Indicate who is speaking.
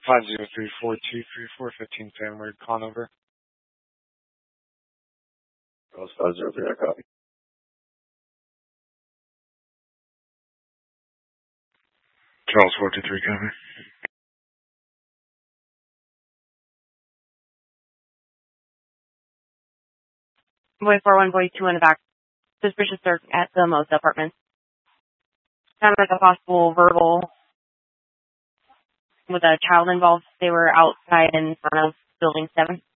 Speaker 1: 503-423-415 Sandward, Conover.
Speaker 2: Charles 503, I copy.
Speaker 1: Charles 423, copy.
Speaker 3: Boy 41, boy 2 in the back. Suspicious search at the Mosa apartment. Sounded like a possible verbal with a child involved. They were outside in front of building 7.